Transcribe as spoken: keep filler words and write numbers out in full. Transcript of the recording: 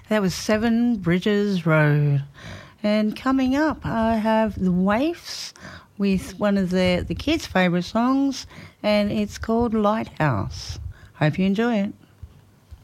That was Seven Bridges Road. And coming up, I have The Waifs with one of the, the kids' favourite songs, and it's called Lighthouse. Hope you enjoy it.